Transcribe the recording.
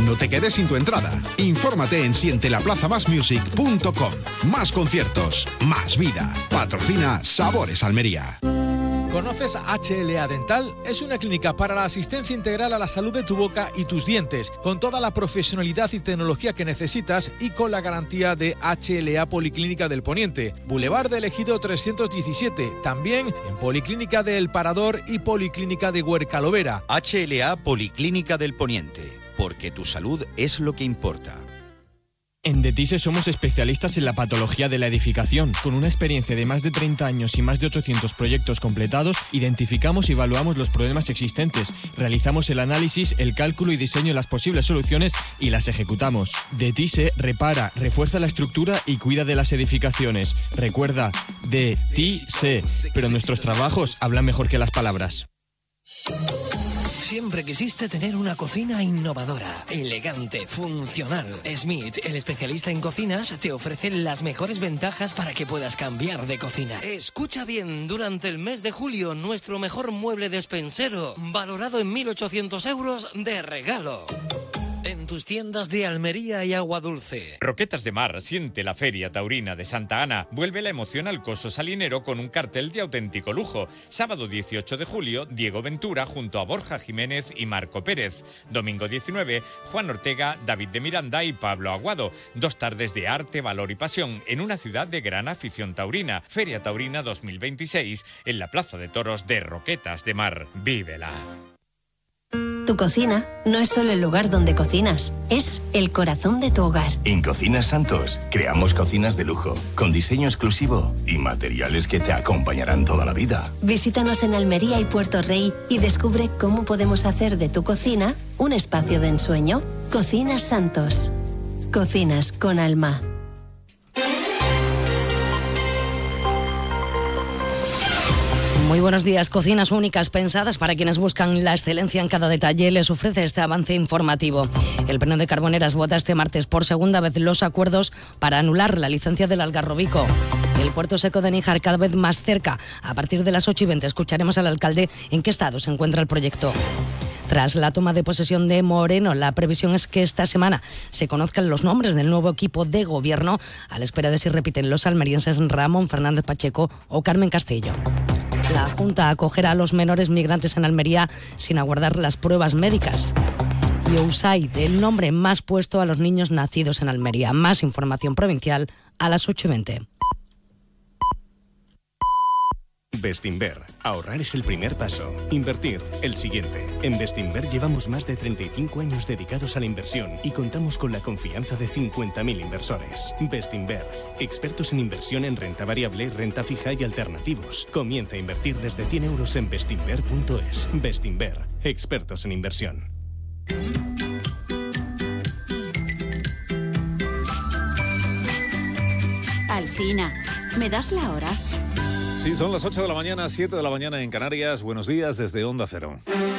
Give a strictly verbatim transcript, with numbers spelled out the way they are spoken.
No te quedes sin tu entrada. Infórmate en siente la plaza más music punto com. Más conciertos, más vida. Patrocina Sabores Almería. ¿Conoces H L A Dental? Es una clínica para la asistencia integral a la salud de tu boca y tus dientes, con toda la profesionalidad y tecnología que necesitas y con la garantía de H L A Policlínica del Poniente, Boulevard del Ejido trescientos diecisiete, también en Policlínica de El Parador y Policlínica de Huercalovera. H L A Policlínica del Poniente, porque tu salud es lo que importa. En DETISE somos especialistas en la patología de la edificación. Con una experiencia de más de treinta años y más de ochocientos proyectos completados, identificamos y evaluamos los problemas existentes, realizamos el análisis, el cálculo y diseño de las posibles soluciones y las ejecutamos. DETISE repara, refuerza la estructura y cuida de las edificaciones. Recuerda, DETISE, pero nuestros trabajos hablan mejor que las palabras. Siempre quisiste tener una cocina innovadora, elegante, funcional. Smith, el especialista en cocinas, te ofrece las mejores ventajas para que puedas cambiar de cocina. Escucha bien, durante el mes de julio, nuestro mejor mueble despensero, valorado en mil ochocientos euros de regalo. En tus tiendas de Almería y Agua Dulce. Roquetas de Mar siente la Feria Taurina de Santa Ana. Vuelve la emoción al Coso Salinero con un cartel de auténtico lujo. Sábado dieciocho de julio, Diego Ventura junto a Borja Jiménez y Marco Pérez. Domingo diecinueve, Juan Ortega, David de Miranda y Pablo Aguado. Dos tardes de arte, valor y pasión en una ciudad de gran afición taurina. Feria Taurina dos mil veintiséis en la Plaza de Toros de Roquetas de Mar. ¡Vívela! Tu cocina no es solo el lugar donde cocinas, es el corazón de tu hogar. En Cocinas Santos creamos cocinas de lujo, con diseño exclusivo y materiales que te acompañarán toda la vida. Visítanos en Almería y Puerto Rey y descubre cómo podemos hacer de tu cocina un espacio de ensueño. Cocinas Santos. Cocinas con alma. Muy buenos días. Cocinas únicas pensadas para quienes buscan la excelencia en cada detalle les ofrece este avance informativo. El Pleno de Carboneras vota este martes por segunda vez los acuerdos para anular la licencia del Algarrobico. El puerto seco de Níjar cada vez más cerca. A partir de las ocho y veinte escucharemos al alcalde en qué estado se encuentra el proyecto. Tras la toma de posesión de Moreno, la previsión es que esta semana se conozcan los nombres del nuevo equipo de gobierno, a la espera de si repiten los almerienses Ramón Fernández Pacheco o Carmen Castillo. La Junta acogerá a los menores migrantes en Almería sin aguardar las pruebas médicas. Y USAID, el nombre más puesto a los niños nacidos en Almería. Más información provincial a las ocho y veinte. Bestinver. Ahorrar es el primer paso. Invertir, el siguiente. En Bestinver llevamos más de treinta y cinco años dedicados a la inversión y contamos con la confianza de cincuenta mil inversores. Bestinver. Expertos en inversión en renta variable, renta fija y alternativos. Comienza a invertir desde cien euros en bestinver punto es. Bestinver. Expertos en inversión. Alsina, ¿me das la hora? Sí, son las ocho de la mañana, siete de la mañana en Canarias. Buenos días desde Onda Cero.